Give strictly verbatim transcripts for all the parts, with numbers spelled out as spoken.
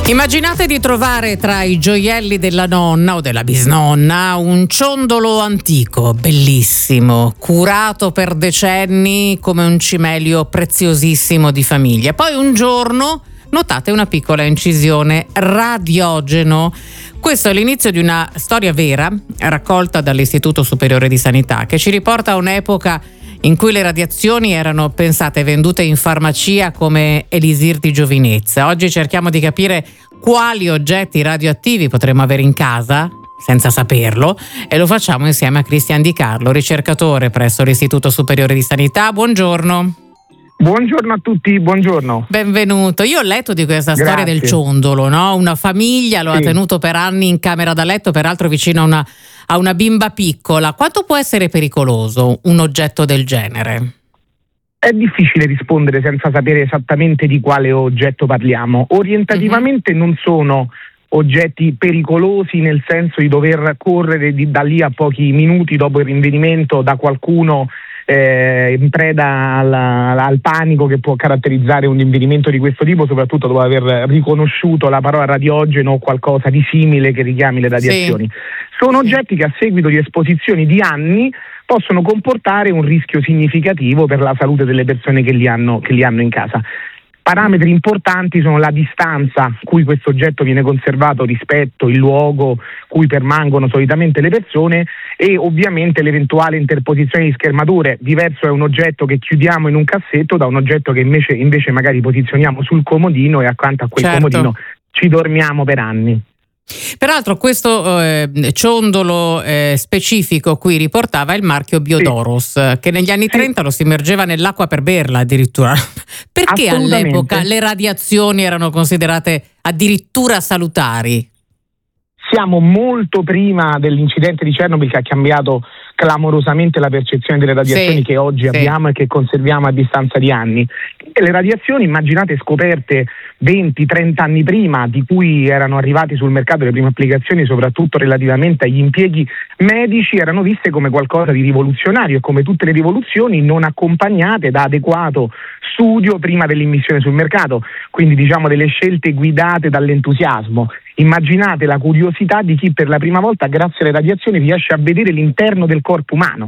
Immaginate di trovare tra i gioielli della nonna o della bisnonna un ciondolo antico, bellissimo, curato per decenni come un cimelio preziosissimo di famiglia. Poi un giorno notate una piccola incisione, radiogeno. Questo è l'inizio di una storia vera, raccolta dall'Istituto Superiore di Sanità, che ci riporta a un'epoca in cui le radiazioni erano pensate e vendute in farmacia come elisir di giovinezza. Oggi cerchiamo di capire quali oggetti radioattivi potremmo avere in casa, senza saperlo, e lo facciamo insieme a Cristian Di Carlo, ricercatore presso l'Istituto Superiore di Sanità. Buongiorno. Buongiorno a tutti, buongiorno. Benvenuto. Io ho letto di questa Grazie. storia del ciondolo, no? Una famiglia lo sì. ha tenuto per anni in camera da letto, peraltro vicino a una, a una bimba piccola. Quanto può essere pericoloso un oggetto del genere? È difficile rispondere senza sapere esattamente di quale oggetto parliamo. Orientativamente mm-hmm. non sono oggetti pericolosi nel senso di dover correre di, da lì a pochi minuti dopo il rinvenimento da qualcuno Eh, in preda al, al panico che può caratterizzare un rinvenimento di questo tipo, soprattutto dopo aver riconosciuto la parola radiogeno o qualcosa di simile che richiami le radiazioni. Sì. Sono sì. oggetti che a seguito di esposizioni di anni possono comportare un rischio significativo per la salute delle persone che li hanno, che li hanno in casa. Parametri importanti sono la distanza a cui questo oggetto viene conservato rispetto il luogo cui permangono solitamente le persone e ovviamente l'eventuale interposizione di schermature. Diverso è un oggetto che chiudiamo in un cassetto da un oggetto che invece, invece magari posizioniamo sul comodino e accanto a quel certo. comodino ci dormiamo per anni. Peraltro questo eh, ciondolo eh, specifico qui riportava il marchio Biodoros, sì. che negli anni trenta sì. lo si immergeva nell'acqua per berla addirittura. Perché all'epoca le radiazioni erano considerate addirittura salutari? Siamo molto prima dell'incidente di Chernobyl che ha cambiato clamorosamente la percezione delle radiazioni sì, che oggi sì. abbiamo e che conserviamo a distanza di anni. E le radiazioni, immaginate, scoperte venti trenta anni prima, di cui erano arrivati sul mercato le prime applicazioni, soprattutto relativamente agli impieghi medici, erano viste come qualcosa di rivoluzionario e come tutte le rivoluzioni non accompagnate da adeguato studio prima dell'immissione sul mercato, quindi diciamo delle scelte guidate dall'entusiasmo. Immaginate la curiosità di chi per la prima volta, grazie alle radiazioni, riesce a vedere l'interno del corpo umano.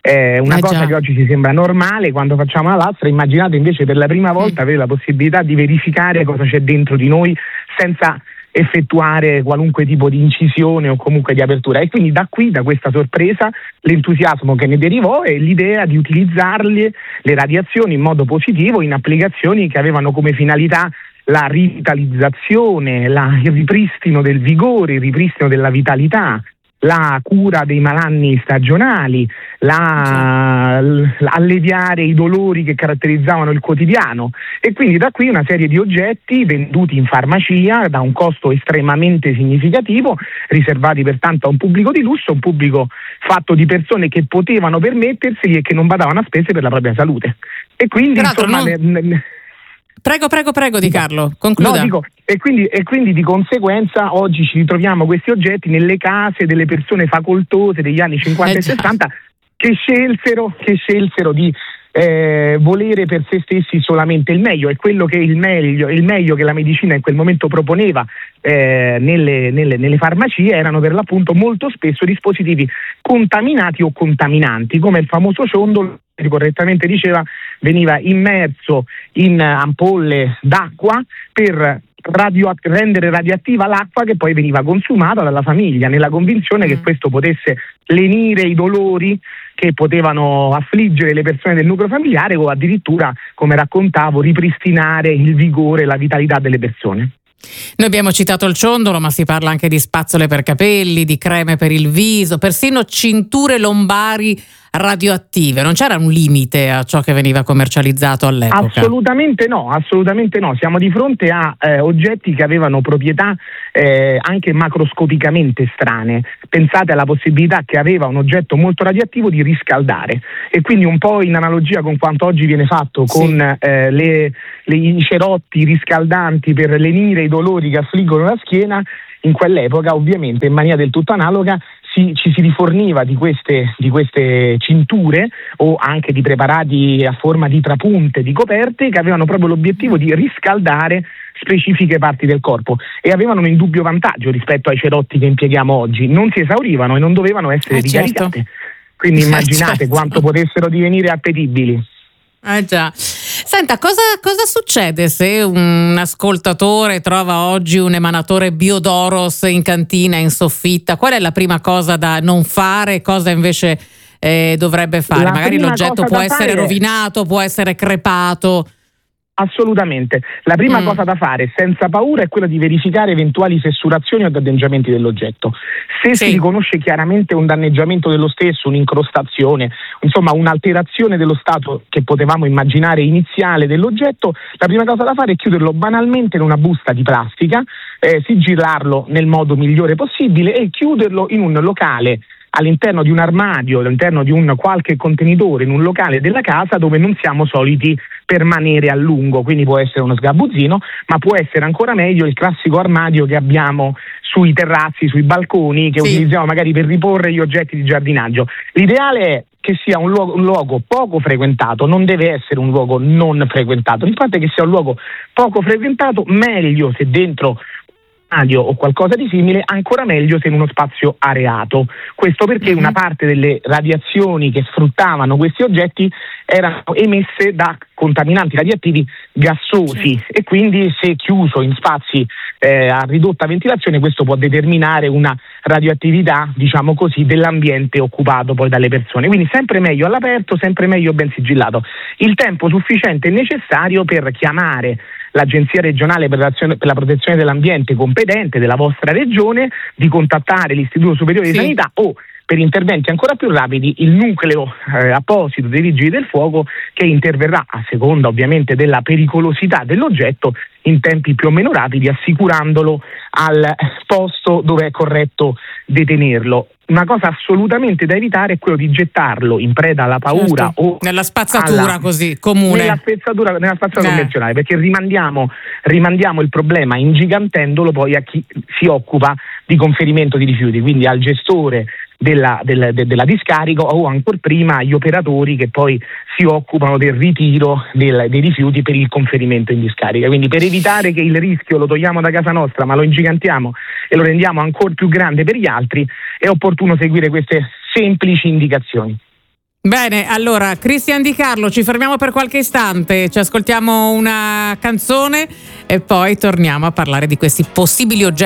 È una eh cosa già. che oggi ci sembra normale quando facciamo la lastra. Immaginate invece per la prima volta mm. avere la possibilità di verificare cosa c'è dentro di noi senza effettuare qualunque tipo di incisione o comunque di apertura. E quindi da qui, da questa sorpresa, l'entusiasmo che ne derivò e l'idea di utilizzarle, le radiazioni, in modo positivo in applicazioni che avevano come finalità la rivitalizzazione, la, il ripristino del vigore, il ripristino della vitalità, la cura dei malanni stagionali, la, alleviare i dolori che caratterizzavano il quotidiano. E quindi da qui una serie di oggetti venduti in farmacia da un costo estremamente significativo, riservati pertanto a un pubblico di lusso, un pubblico fatto di persone che potevano permetterseli e che non badavano a spese per la propria salute. E quindi insomma non... ne, Prego, prego, prego Di Carlo, concluda. No, dico, e, quindi, e quindi di conseguenza oggi ci ritroviamo questi oggetti nelle case delle persone facoltose degli anni cinquanta eh, e sessanta che scelsero, che scelsero di eh, volere per se stessi solamente il meglio, e quello che il meglio, il meglio che la medicina in quel momento proponeva eh, nelle, nelle, nelle farmacie erano per l'appunto molto spesso dispositivi contaminati o contaminanti, come il famoso ciondolo che correttamente diceva veniva immerso in ampolle d'acqua per radio, rendere radioattiva l'acqua che poi veniva consumata dalla famiglia, nella convinzione mm. che questo potesse lenire i dolori che potevano affliggere le persone del nucleo familiare o addirittura, come raccontavo, ripristinare il vigore e la vitalità delle persone. Noi abbiamo citato il ciondolo, ma si parla anche di spazzole per capelli, di creme per il viso, persino cinture lombari radioattive. Non c'era un limite a ciò che veniva commercializzato all'epoca? Assolutamente no, assolutamente no. Siamo di fronte a eh, oggetti che avevano proprietà eh, anche macroscopicamente strane. Pensate alla possibilità che aveva un oggetto molto radioattivo di riscaldare, e quindi un po' in analogia con quanto oggi viene fatto con sì. eh, le, le, i cerotti riscaldanti per lenire i dolori che affliggono la schiena. In quell'epoca, ovviamente, in maniera del tutto analoga, si, ci si riforniva di queste, di queste cinture o anche di preparati a forma di trapunte, di coperte, che avevano proprio l'obiettivo di riscaldare specifiche parti del corpo e avevano un indubbio vantaggio rispetto ai cerotti che impieghiamo oggi, non si esaurivano e non dovevano essere eh ricaricate. certo. Quindi immaginate eh certo. quanto potessero divenire appetibili. Eh già. Senta, cosa, cosa succede se un ascoltatore trova oggi un emanatore Biodoros in cantina, in soffitta? Qual è la prima cosa da non fare? Cosa invece eh, dovrebbe fare? La Magari l'oggetto può essere fare... rovinato, può essere crepato. Assolutamente. La prima mm. cosa da fare senza paura è quella di verificare eventuali fessurazioni o danneggiamenti dell'oggetto. Se sì. si riconosce chiaramente un danneggiamento dello stesso, un'incrostazione, insomma un'alterazione dello stato che potevamo immaginare iniziale dell'oggetto, la prima cosa da fare è chiuderlo banalmente in una busta di plastica, eh, sigillarlo nel modo migliore possibile e chiuderlo in un locale, all'interno di un armadio, all'interno di un qualche contenitore, in un locale della casa dove non siamo soliti permanere a lungo, quindi può essere uno sgabuzzino, ma può essere ancora meglio il classico armadio che abbiamo sui terrazzi, sui balconi, che sì. utilizziamo magari per riporre gli oggetti di giardinaggio. L'ideale è che sia un luogo, un luogo poco frequentato, non deve essere un luogo non frequentato, l'importante è che sia un luogo poco frequentato, meglio se dentro o qualcosa di simile, ancora meglio se in uno spazio areato. Questo perché mm-hmm. una parte delle radiazioni che sfruttavano questi oggetti erano emesse da contaminanti radioattivi gassosi, sì. e quindi se chiuso in spazi eh, a ridotta ventilazione questo può determinare una radioattività, diciamo così, dell'ambiente occupato poi dalle persone. Quindi sempre meglio all'aperto, sempre meglio ben sigillato. Il tempo sufficiente e necessario per chiamare l'Agenzia regionale per la protezione dell'ambiente competente della vostra regione, di contattare l'Istituto Superiore di sì. Sanità o, per interventi ancora più rapidi, il nucleo eh, apposito dei Vigili del Fuoco che interverrà, a seconda ovviamente della pericolosità dell'oggetto, in tempi più o meno rapidi, assicurandolo al posto dove è corretto detenerlo. Una cosa assolutamente da evitare è quello di gettarlo in preda alla paura certo. o nella spazzatura alla, così comune, nella spazzatura, nella spazzatura eh. convenzionale, perché rimandiamo, rimandiamo il problema ingigantendolo poi a chi si occupa di conferimento di rifiuti, quindi al gestore della, della, della discarica o ancor prima agli operatori che poi si occupano del ritiro del, dei rifiuti per il conferimento in discarica. Quindi per evitare che il rischio lo togliamo da casa nostra ma lo ingigantiamo e lo rendiamo ancora più grande per gli altri, è opportuno seguire queste semplici indicazioni. Bene, allora Cristian Di Carlo, ci fermiamo per qualche istante, ci ascoltiamo una canzone e poi torniamo a parlare di questi possibili oggetti